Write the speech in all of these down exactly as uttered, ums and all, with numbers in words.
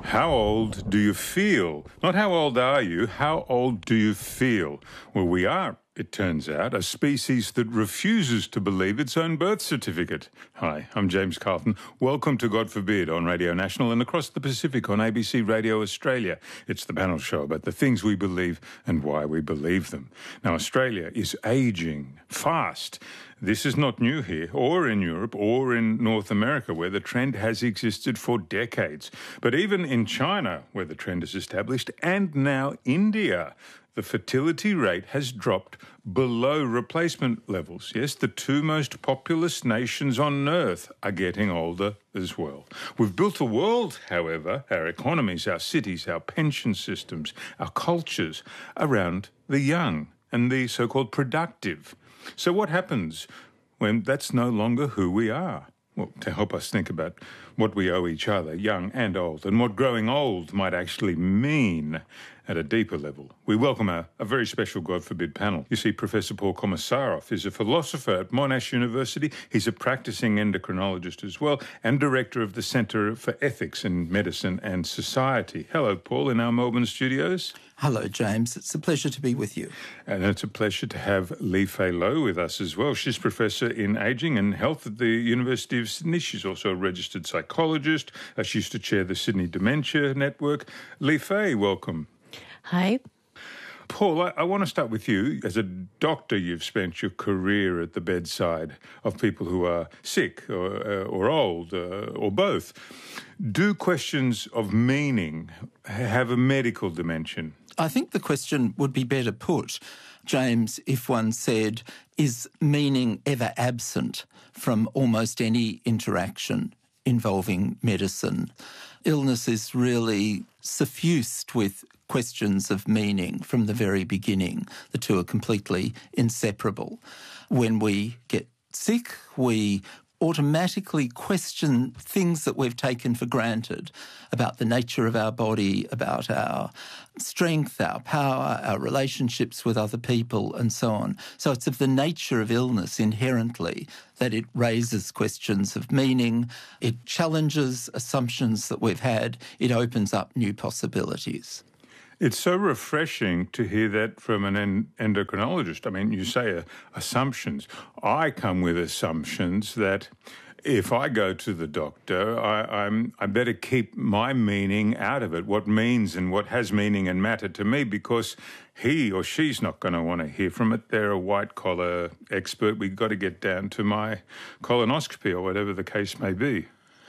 How old do you feel? Not how old are you, how old do you feel? Well, we are, it turns out, a species that refuses to believe its own birth certificate. Hi, I'm James Carlton. Welcome to God Forbid on Radio National and across the Pacific on A B C Radio Australia. It's the panel show about the things we believe and why we believe them. Now, Australia is ageing fast. This is not new here, or in Europe, or in North America, where the trend has existed for decades. But even in China, where the trend is established, and now India, the fertility rate has dropped below replacement levels. Yes, the two most populous nations on earth are getting older as well. We've built a world, however, our economies, our cities, our pension systems, our cultures, around the young and the so-called productive. So what happens when that's no longer who we are? Well, to help us think about what we owe each other, young and old, and what growing old might actually mean at a deeper level, we welcome a, a very special God Forbid panel. You see, Professor Paul Komesaroff is a philosopher at Monash University. He's a practicing endocrinologist as well, and director of the Centre for Ethics in Medicine and Society. Hello, Paul, in our Melbourne studios. Hello, James. It's a pleasure to be with you. And it's a pleasure to have Li-Fei Loh with us as well. She's Professor in Ageing and Health at the University of Sydney. She's also a registered psychologist. Uh, she used to chair the Sydney Dementia Network. Li-Fei, welcome. Hi. Paul, I, I want to start with you. As a doctor, you've spent your career at the bedside of people who are sick or, uh, or old uh, or both. Do questions of meaning have a medical dimension? I think the question would be better put, James, if one said, is meaning ever absent from almost any interaction involving medicine? Illness is really suffused with questions of meaning from the very beginning. The two are completely inseparable. When we get sick, we automatically question things that we've taken for granted about the nature of our body, about our strength, our power, our relationships with other people, and so on. So it's of the nature of illness inherently that it raises questions of meaning, it challenges assumptions that we've had, it opens up new possibilities. It's so refreshing to hear that from an en- endocrinologist. I mean, you say uh, assumptions. I come with assumptions that if I go to the doctor, I, I'm, I better keep my meaning out of it, what means and what has meaning and matter to me, because he or she's not going to want to hear from it. They're a white-collar expert. We've got to get down to my colonoscopy or whatever the case may be.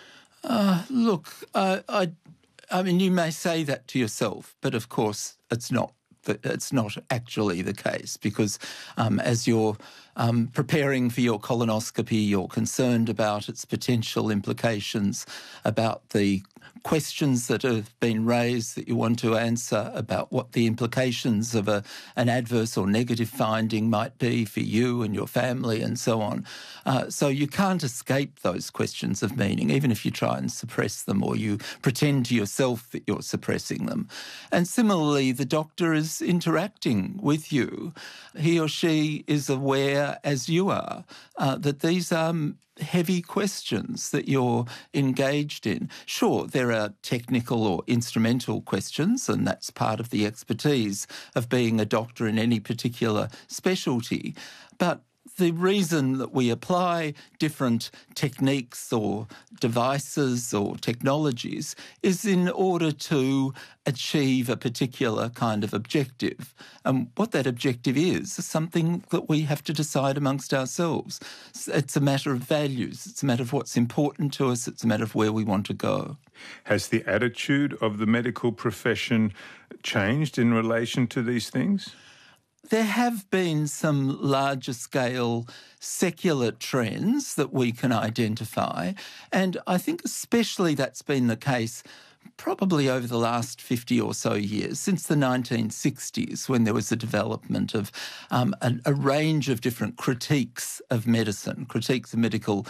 Uh, look, uh, I... I mean, you may say that to yourself, but of course it's not. It's not actually the case because um, as you're um, preparing for your colonoscopy, you're concerned about its potential implications, about the questions that have been raised that you want to answer, about what the implications of a, an adverse or negative finding might be for you and your family and so on. Uh, so you can't escape those questions of meaning, even if you try and suppress them or you pretend to yourself that you're suppressing them. And similarly, the doctor is interacting with you. He or she is aware, as you are, uh, that these are heavy questions that you're engaged in. Sure, there are technical or instrumental questions, and that's part of the expertise of being a doctor in any particular specialty, but the reason that we apply different techniques or devices or technologies is in order to achieve a particular kind of objective. And what that objective is is something that we have to decide amongst ourselves. It's a matter of values. It's a matter of what's important to us. It's a matter of where we want to go. Has the attitude of the medical profession changed in relation to these things? There have been some larger scale secular trends that we can identify, and I think especially that's been the case probably over the last fifty or so years, since the nineteen sixties, when there was a development of um, a, a range of different critiques of medicine, critiques of medical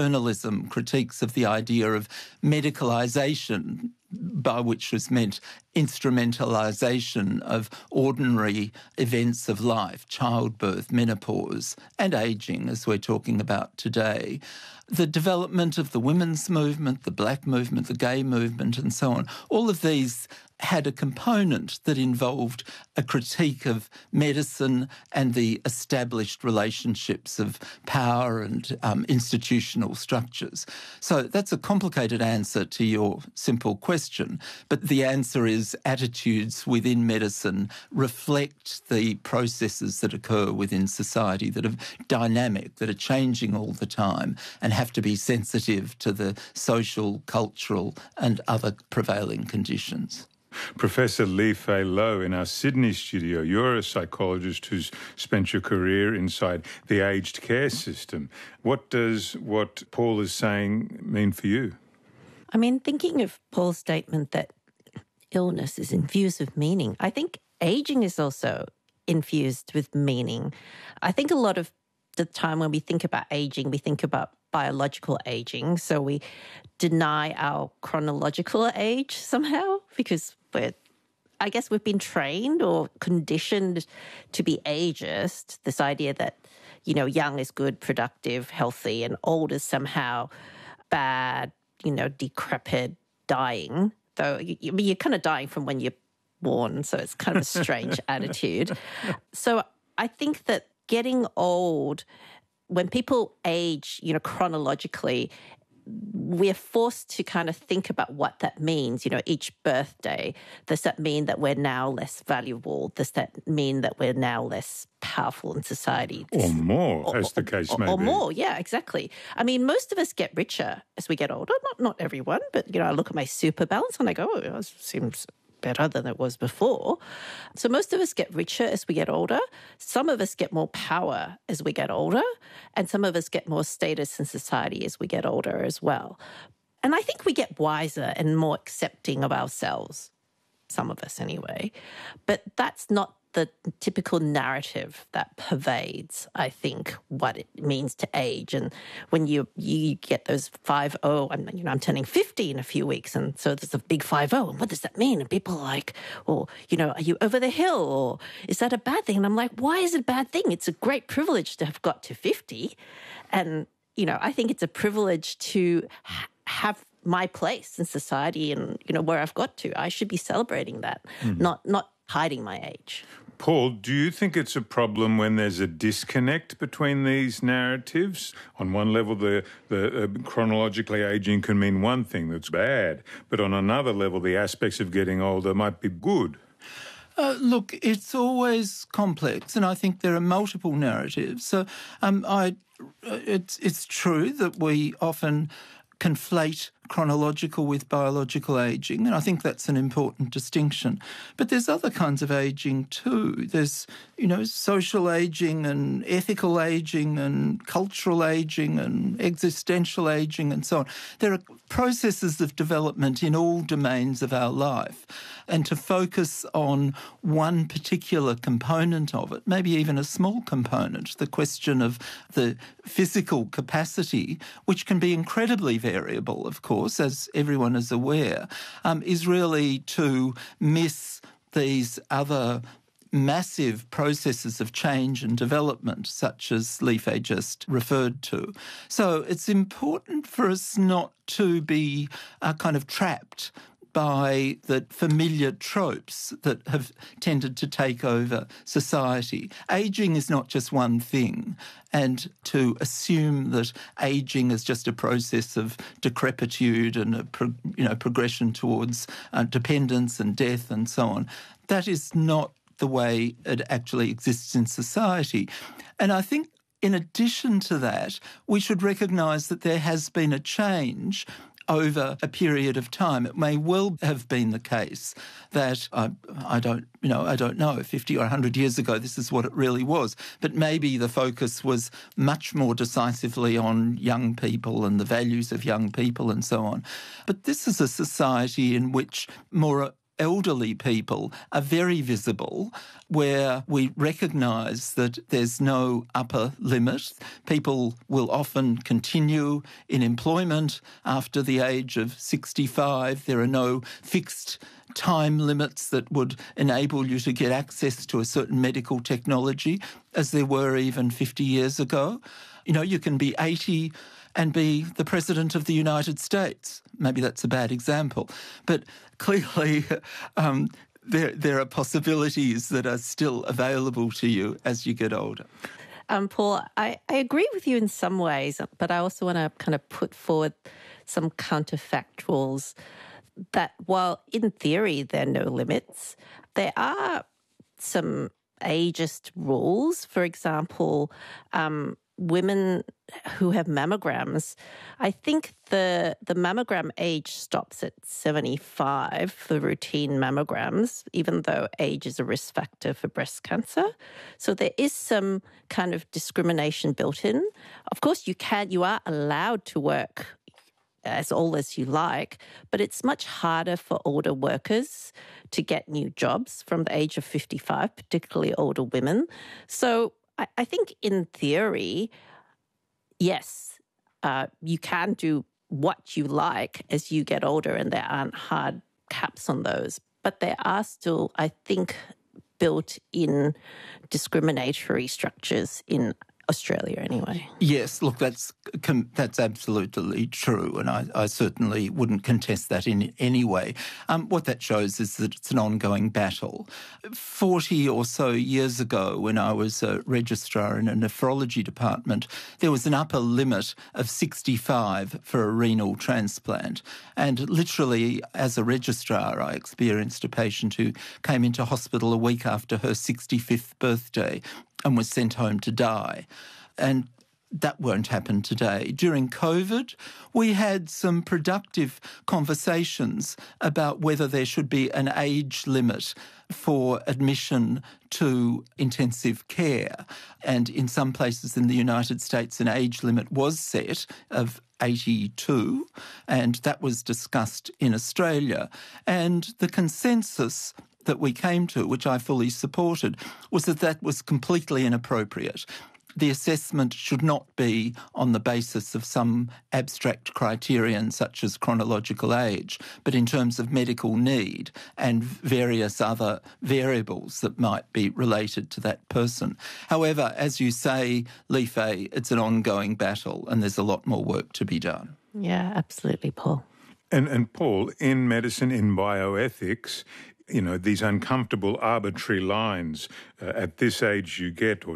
paternalism, critiques of the idea of medicalisation, by which was meant instrumentalisation of ordinary events of life, childbirth, menopause, and ageing, as we're talking about today. The development of the women's movement, the black movement, the gay movement, and so on, all of these had a component that involved a critique of medicine and the established relationships of power and um, institutional structures. So that's a complicated answer to your simple question, but the answer is attitudes within medicine reflect the processes that occur within society that are dynamic, that are changing all the time, and have to be sensitive to the social, cultural and other prevailing conditions. Professor Li-Fei Low in our Sydney studio. You're a psychologist who's spent your career inside the aged care system. What does what Paul is saying mean for you? I mean, thinking of Paul's statement that illness is infused with meaning, I think aging is also infused with meaning. I think a lot of the time when we think about aging, we think about biological aging. So we deny our chronological age somehow because we're, I guess we've been trained or conditioned to be ageist. This idea that, you know, young is good, productive, healthy, and old is somehow bad, you know, decrepit, dying. Though you, you're kind of dying from when you're born, so it's kind of a strange attitude. So I think that getting old, when people age, you know, chronologically, we're forced to kind of think about what that means. You know, each birthday, does that mean that we're now less valuable? Does that mean that we're now less powerful in society? Or more, or, as the case or, may or be. Or more, yeah, exactly. I mean, most of us get richer as we get older. Not not everyone, but, you know, I look at my super balance and I go, oh, it seems better than it was before. So most of us get richer as we get older. Some of us get more power as we get older, and some of us get more status in society as we get older as well. And I think we get wiser and more accepting of ourselves, some of us anyway. But that's not the typical narrative that pervades, I think, what it means to age. And when you you get those five oh, I'm, you know, I'm turning fifty in a few weeks, and so there's a big five oh, and what does that mean? And people are like, well, you know, are you over the hill, or is that a bad thing? And I'm like, why is it a bad thing? It's a great privilege to have got to fifty. And, you know, I think it's a privilege to ha- have my place in society and, you know, where I've got to. I should be celebrating that, mm-hmm. not not hiding my age. Paul, do you think it's a problem when there's a disconnect between these narratives? On one level, the, the uh, chronologically aging can mean one thing that's bad, but on another level, the aspects of getting older might be good. Uh, look, it's always complex, and I think there are multiple narratives. So um, I, it's it's true that we often conflate chronological with biological ageing, and I think that's an important distinction. But there's other kinds of ageing too. There's, you know, social ageing and ethical ageing and cultural ageing and existential ageing and so on. There are processes of development in all domains of our life, and to focus on one particular component of it, maybe even a small component, the question of the physical capacity, which can be incredibly variable, of course, as everyone is aware, um, is really to miss these other massive processes of change and development, such as Li-Fei just referred to. So it's important for us not to be uh, kind of trapped by the familiar tropes that have tended to take over society. Ageing is not just one thing, and to assume that ageing is just a process of decrepitude and a pro, you know progression towards uh, dependence and death and so on, that is not the way it actually exists in society. And I think in addition to that, we should recognise that there has been a change over a period of time. It may well have been the case that I, I don't, you know, I don't know, fifty or one hundred years ago, this is what it really was. But maybe the focus was much more decisively on young people and the values of young people and so on. But this is a society in which more elderly people are very visible, where we recognise that there's no upper limit. People will often continue in employment after the age of sixty-five. There are no fixed time limits that would enable you to get access to a certain medical technology, as there were even fifty years ago. You know, you can be eighty and be the President of the United States. Maybe that's a bad example. But clearly um, there, there are possibilities that are still available to you as you get older. Um, Paul, I, I agree with you in some ways, but I also want to kind of put forward some counterfactuals that while in theory there are no limits, there are some ageist rules. For example, um, women who have mammograms, I think the the mammogram age stops at seventy-five for routine mammograms, even though age is a risk factor for breast cancer. So there is some kind of discrimination built in. Of course, you can, you are allowed to work as old as you like, but it's much harder for older workers to get new jobs from the age of fifty-five, particularly older women. So I, I think in theory, yes, uh, you can do what you like as you get older, and there aren't hard caps on those. But there are still, I think, built-in discriminatory structures in Australia anyway. Yes, look, that's that's absolutely true, and I, I certainly wouldn't contest that in any way. Um, what that shows is that it's an ongoing battle. Forty or so years ago, when I was a registrar in a nephrology department, there was an upper limit of sixty-five for a renal transplant. And literally, as a registrar, I experienced a patient who came into hospital a week after her sixty-fifth birthday and was sent home to die. And that won't happen today. During COVID, we had some productive conversations about whether there should be an age limit for admission to intensive care. And in some places in the United States, an age limit was set of eighty-two, and that was discussed in Australia. And the consensus that we came to, which I fully supported, was that that was completely inappropriate. The assessment should not be on the basis of some abstract criterion such as chronological age, but in terms of medical need and various other variables that might be related to that person. However, as you say, Li-Fei, it's an ongoing battle and there's a lot more work to be done. Yeah, absolutely, Paul. And, and Paul, in medicine, in bioethics, you know, these uncomfortable arbitrary lines, uh, at this age you get, or